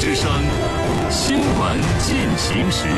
之声，新闻进行时。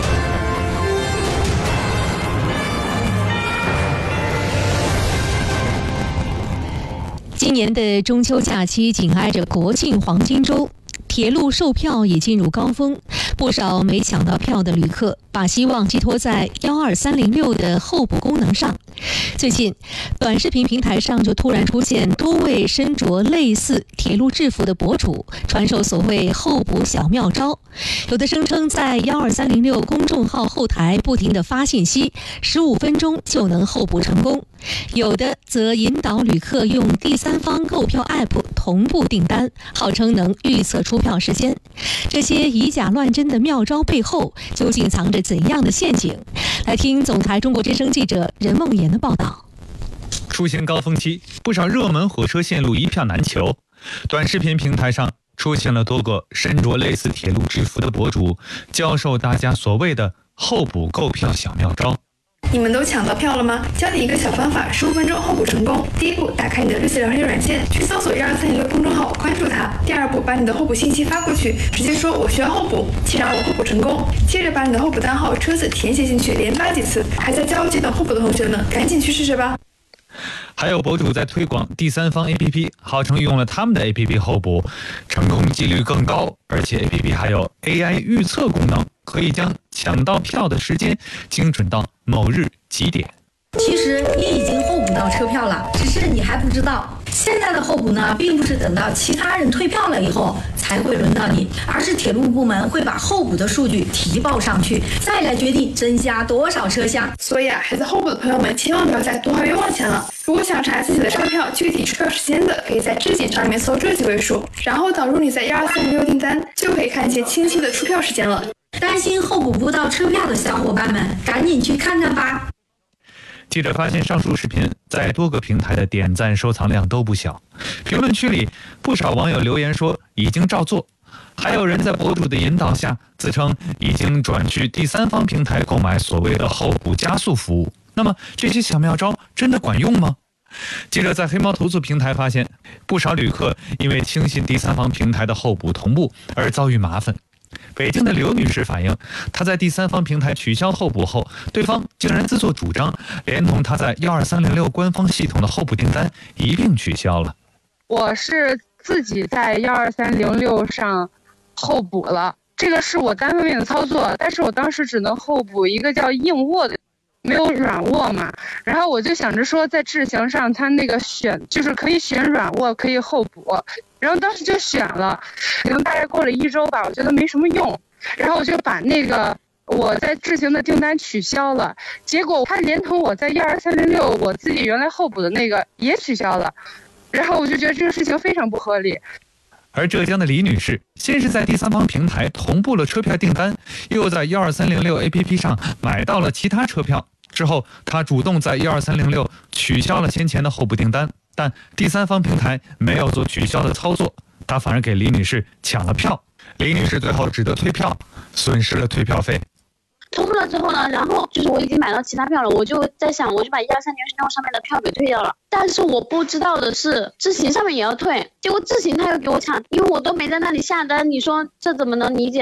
今年的中秋假期紧挨着国庆黄金周，铁路售票也进入高峰，不少没抢到票的旅客把希望寄托在12306的候补功能上。最近，短视频平台上就突然出现多位身着类似铁路制服的博主，传授所谓候补小妙招。有的声称在12306公众号后台不停地发信息，15分钟就能候补成功；有的则引导旅客用第三方购票 App 同步订单，号称能预测出票时间。这些以假乱真的妙招背后，究竟藏着怎样的陷阱？来听总台中国之声记者任梦妍的报道。 出行高峰期，不少热门火车线路一票难求。短视频平台上出现了多个身着类似铁路制服的博主，教授大家所谓的候补购票小妙招。 你们都抢到票了吗？教你一个小方法，15分钟候补成功。第一步，打开你的绿色聊天软件，去搜索12306公众号，关注它。第二步，把你的候补信息发过去，直接说我需要候补，请让我候补成功。接着把你的候补单号、车子填写进去，连发几次。还在焦急等候补的同学们，赶紧去试试吧。 还有博主在推广第三方 APP， 号称用了他们的 APP 候补，成功几率更高，而且 APP 还有 AI 预测功能，可以将抢到票的时间精准到某日几点。 其实你已经候补到车票了，只是你还不知道。现在的候补呢，并不是等到其他人退票了以后才会轮到你，而是铁路部门会把候补的数据提报上去，再来决定增加多少车厢。 所以还在候补的朋友们，千万不要再多花冤枉钱了。如果想查自己的车票具体出票时间的，可以在置检上面搜这几位数，然后导入你在12306订单，就可以看见清晰的出票时间了。 担心候补不到车票的小伙伴们，赶紧去看看吧。 记者发现，上述视频在多个平台的点赞收藏量都不小，评论区里不少网友留言说已经照做，还有人在博主的引导下自称已经转去第三方平台购买所谓的候补加速服务。那么这些小妙招真的管用吗？记者在黑猫投诉平台发现，不少旅客因为轻信第三方平台的候补同步而遭遇麻烦。北京的刘女士反映，她在第三方平台取消候补后，对方竟然自作主张，连同她在12306官方系统的候补订单一并取消了。 我是自己在12306上候补了，这个是我单方面的操作，但是我当时只能候补一个叫硬卧的，没有软卧嘛。然后我就想着说，在智行上它那个选就是可以选软卧，可以候补。然后当时就选了，可能大概过了1周吧，我觉得没什么用，然后我就把那个我在智行的订单取消了，结果他连同我在12306我自己原来候补的那个也取消了，然后我就觉得这个事情非常不合理。 而浙江的李女士先是在第三方平台同步了车票订单，又在12306 APP 上买到了其他车票，之后她主动在12306取消了先前的候补订单，但第三方平台没有做取消的操作，她反而给李女士抢了票。李女士最后只得退票，损失了退票费。 投诉了之后呢，然后就是我已经买到其他票了，我就在想，我就把12306上面的票给退掉了。但是我不知道的是，智行上面也要退，结果智行他又给我抢，因为我都没在那里下单，你说这怎么能理解？